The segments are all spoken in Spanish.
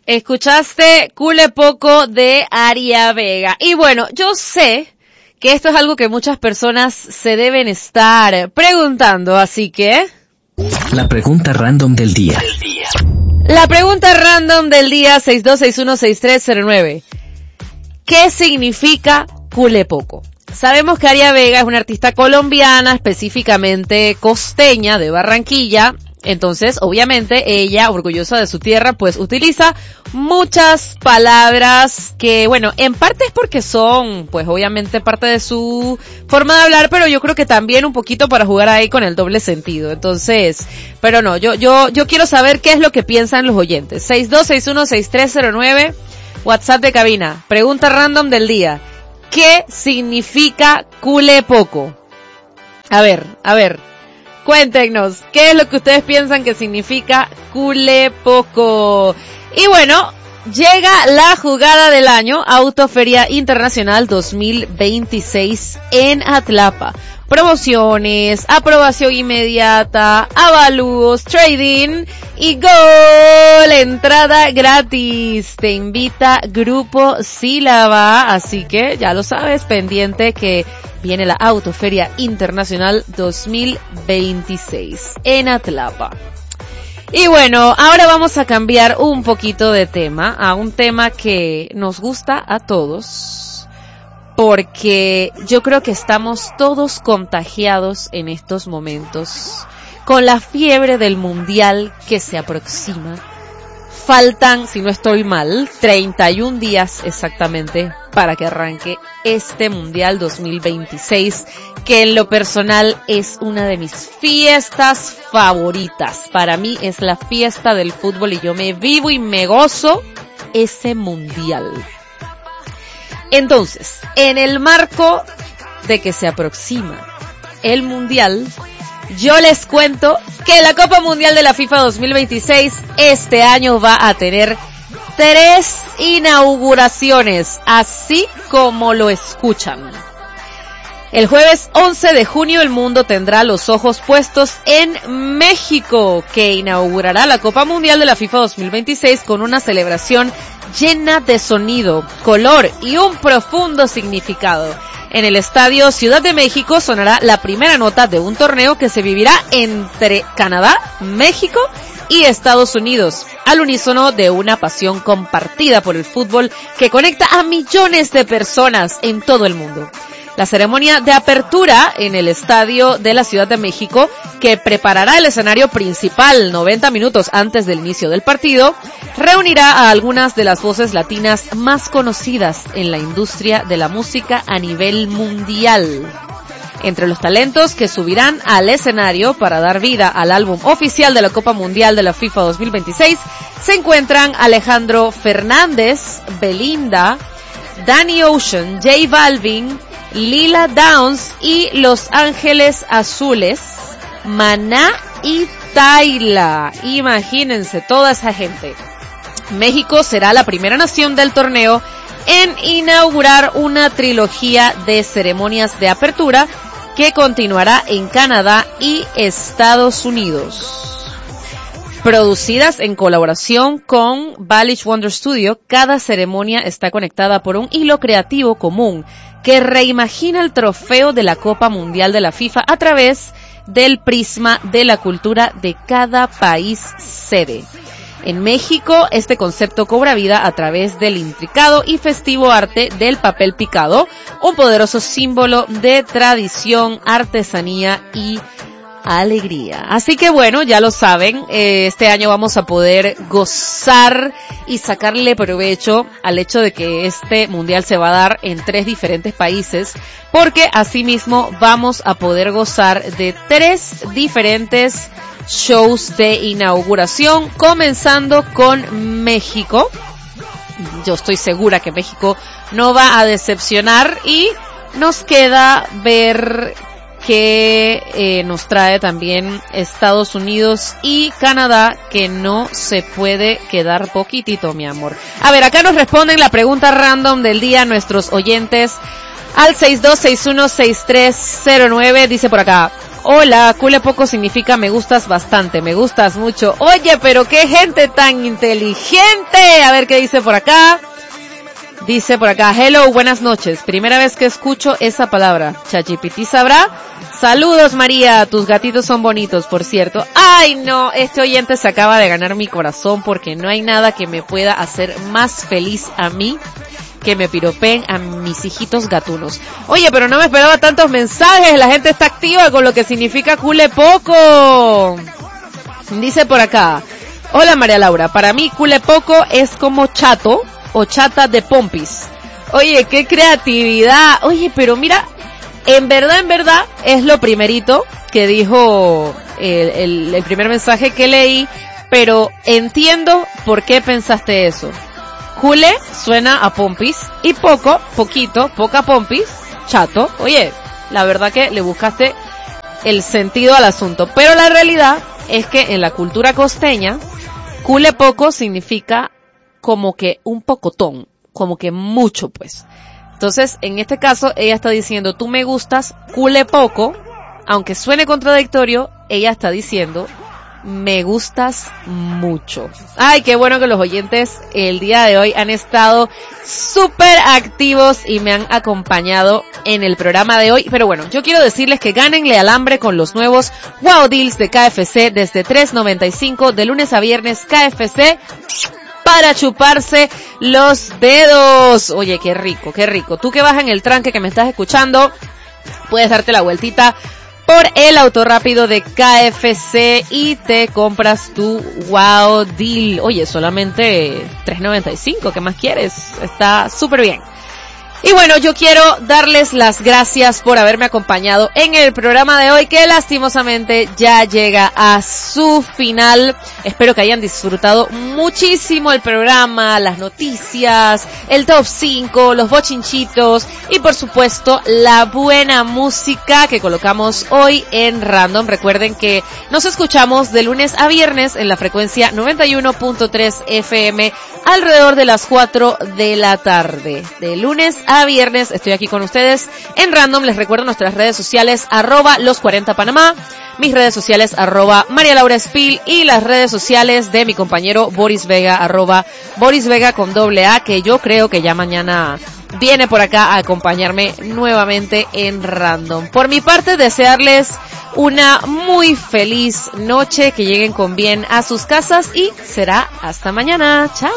Escuchaste Cule Poco de Aria Vega. Y bueno, yo sé que esto es algo que muchas personas se deben estar preguntando, así que... La pregunta random del día. La pregunta random del día 62616309. ¿Qué significa Cule Poco? Sabemos que Aria Vega es una artista colombiana, específicamente costeña, de Barranquilla. Entonces, obviamente, ella, orgullosa de su tierra, pues utiliza muchas palabras que, bueno, en parte es porque son, pues obviamente parte de su forma de hablar, pero yo creo que también un poquito para jugar ahí con el doble sentido. Entonces, pero no, yo quiero saber qué es lo que piensan los oyentes. 62616309, WhatsApp de cabina. Pregunta random del día. ¿Qué significa Cule Poco? A ver. Cuéntenos, ¿qué es lo que ustedes piensan que significa Cule Poco? Y bueno, llega la jugada del año, Autoferia Internacional 2026 en Atlapa. Promociones, aprobación inmediata, avalúos, trading y gol, entrada gratis. Te invita Grupo Sílaba, así que ya lo sabes, pendiente que viene la Autoferia Internacional 2026 en Atlapa. Y bueno, ahora vamos a cambiar un poquito de tema, a un tema que nos gusta a todos, porque yo creo que estamos todos contagiados en estos momentos con la fiebre del mundial que se aproxima. Faltan, si no estoy mal, 31 días exactamente para que arranque este Mundial 2026, que en lo personal es una de mis fiestas favoritas. Para mí es la fiesta del fútbol y yo me vivo y me gozo ese Mundial. Entonces, en el marco de que se aproxima el Mundial, yo les cuento que la Copa Mundial de la FIFA 2026 este año va a tener 3 inauguraciones, así como lo escuchan. El jueves 11 de junio el mundo tendrá los ojos puestos en México, que inaugurará la Copa Mundial de la FIFA 2026 con una celebración llena de sonido, color y un profundo significado. En el Estadio Ciudad de México sonará la primera nota de un torneo que se vivirá entre Canadá, México y Estados Unidos, al unísono de una pasión compartida por el fútbol que conecta a millones de personas en todo el mundo. La ceremonia de apertura en el Estadio de la Ciudad de México, que preparará el escenario principal 90 minutos antes del inicio del partido, reunirá a algunas de las voces latinas más conocidas en la industria de la música a nivel mundial. Entre los talentos que subirán al escenario para dar vida al álbum oficial de la Copa Mundial de la FIFA 2026 se encuentran Alejandro Fernández, Belinda, Danny Ocean, J Balvin, Lila Downs y Los Ángeles Azules, Maná y Tayla. Imagínense toda esa gente. México será la primera nación del torneo en inaugurar una trilogía de ceremonias de apertura que continuará en Canadá y Estados Unidos. Producidas en colaboración con Balich Wonder Studio, cada ceremonia está conectada por un hilo creativo común que reimagina el trofeo de la Copa Mundial de la FIFA a través del prisma de la cultura de cada país sede. En México, este concepto cobra vida a través del intricado y festivo arte del papel picado, un poderoso símbolo de tradición, artesanía y alegría. Así que bueno, ya lo saben, este año vamos a poder gozar y sacarle provecho al hecho de que este mundial se va a dar en 3 diferentes países, porque asimismo vamos a poder gozar de 3 diferentes shows de inauguración, comenzando con México. Yo estoy segura que México no va a decepcionar y nos queda ver que nos trae también Estados Unidos y Canadá, que no se puede quedar poquitito, mi amor. A ver, acá nos responden la pregunta random del día nuestros oyentes al 62616309. Dice por acá: Hola, cule poco significa me gustas bastante, me gustas mucho. Oye, pero qué gente tan inteligente. A ver qué dice por acá. Dice por acá, hello, buenas noches. Primera vez que escucho esa palabra. ChatGPT sabrá. Saludos, María. Tus gatitos son bonitos, por cierto. Ay, no, este oyente se acaba de ganar mi corazón porque no hay nada que me pueda hacer más feliz a mí que me piropeen a mis hijitos gatunos. Oye, pero no me esperaba tantos mensajes. La gente está activa con lo que significa cule poco. Dice por acá, hola María Laura, para mí cule poco es como chato o chata de pompis. Oye, qué creatividad. Oye, pero mira, en verdad, es lo primerito que dijo el primer mensaje que leí, pero entiendo por qué pensaste eso. Cule suena a pompis y poca pompis, chato. Oye, la verdad que le buscaste el sentido al asunto, pero la realidad es que en la cultura costeña, cule poco significa como que un pocotón, como que mucho pues. Entonces, en este caso, ella está diciendo, tú me gustas cule poco, aunque suene contradictorio, ella está diciendo, me gustas mucho. Ay, qué bueno que los oyentes el día de hoy han estado súper activos y me han acompañado en el programa de hoy. Pero bueno, yo quiero decirles que gánenle al hambre con los nuevos Wow Deals de KFC desde $3.95 de lunes a viernes. KFC para chuparse los dedos. Oye, qué rico, qué rico. Tú que vas en el tranque, que me estás escuchando, puedes darte la vueltita por el autorrápido de KFC y te compras tu Wow Deal. Oye, solamente $3.95, ¿qué más quieres? Está súper bien. Y bueno, yo quiero darles las gracias por haberme acompañado en el programa de hoy, que lastimosamente ya llega a su final. Espero que hayan disfrutado muchísimo el programa, las noticias, el top 5, los bochinchitos y por supuesto la buena música que colocamos hoy en Random. Recuerden que nos escuchamos de lunes a viernes en la frecuencia 91.3 FM alrededor de las 4 de la tarde. De lunes a viernes estoy aquí con ustedes en Random. Les recuerdo nuestras redes sociales, @los40panamá, mis redes sociales, María Laura Espil, y las redes sociales de mi compañero Boris Vega, Boris Vega con AA, que yo creo que ya mañana viene por acá a acompañarme nuevamente en Random. Por mi parte, desearles una muy feliz noche, que lleguen con bien a sus casas y será hasta mañana. Chao.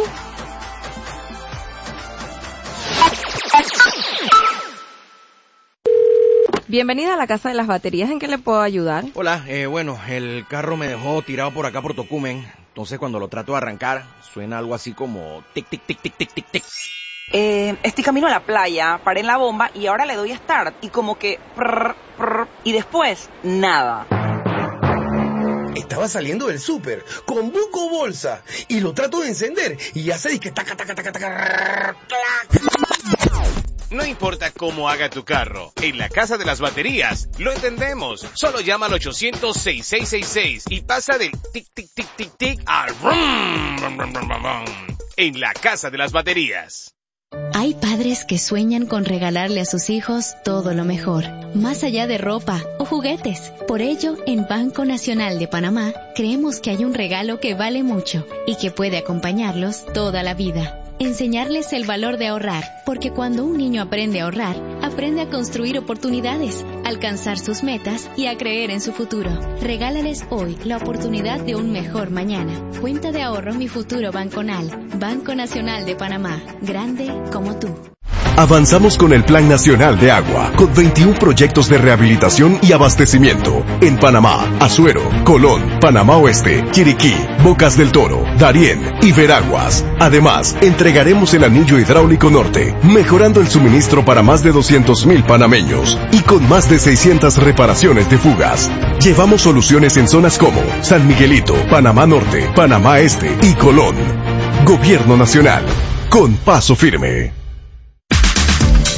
Bienvenida a la Casa de las Baterías, ¿en qué le puedo ayudar? Hola, bueno, el carro me dejó tirado por acá por Tocumen, entonces cuando lo trato de arrancar suena algo así como tic, tic, tic, tic, tic, tic, tic. Estoy camino a la playa, paré en la bomba y ahora le doy a start y como que y después nada. Estaba saliendo del súper con buco bolsa y lo trato de encender y hace disque taca, taca, taca, taca, clac. No importa cómo haga tu carro, en la Casa de las Baterías lo entendemos. Solo llama al 800-6666 y pasa del tic tic tic tic tic al rum, rum, rum, rum, rum. En la Casa de las Baterías. Hay padres que sueñan con regalarle a sus hijos todo lo mejor, más allá de ropa o juguetes. Por ello, en Banco Nacional de Panamá, creemos que hay un regalo que vale mucho y que puede acompañarlos toda la vida. Enseñarles el valor de ahorrar, porque cuando un niño aprende a ahorrar, aprende a construir oportunidades, alcanzar sus metas y a creer en su futuro. Regálales hoy la oportunidad de un mejor mañana. Cuenta de ahorro Mi Futuro Banconal. Banco Nacional de Panamá. Grande como tú. Avanzamos con el Plan Nacional de Agua, con 21 proyectos de rehabilitación y abastecimiento en Panamá, Azuero, Colón, Panamá Oeste, Chiriquí, Bocas del Toro, Darién y Veraguas. Además, entregaremos el anillo hidráulico norte, mejorando el suministro para más de 200,000 panameños y con más de 600 reparaciones de fugas. Llevamos soluciones en zonas como San Miguelito, Panamá Norte, Panamá Este y Colón. Gobierno Nacional, con paso firme.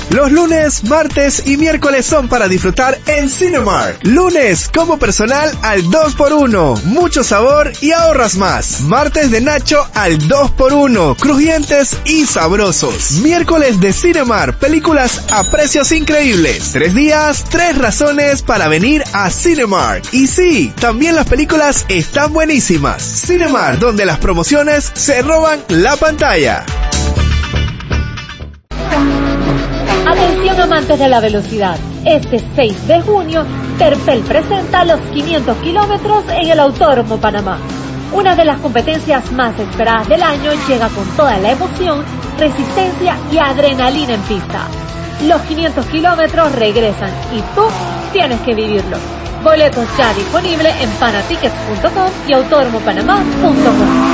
Los lunes, martes y miércoles son para disfrutar en Cinemark. Lunes, como personal al 2x1, mucho sabor y ahorras más. Martes de Nacho al 2x1, crujientes y sabrosos. Miércoles de Cinemark, películas a precios increíbles. 3 días, 3 razones para venir a Cinemark. Y sí, también las películas están buenísimas. Cinemark, donde las promociones se roban la pantalla. Atención amantes de la velocidad, este 6 de junio, Terpel presenta los 500 kilómetros en el Autódromo Panamá. Una de las competencias más esperadas del año llega con toda la emoción, resistencia y adrenalina en pista. Los 500 kilómetros regresan y tú tienes que vivirlo. Boletos ya disponibles en panatickets.com y autódromopanamá.com.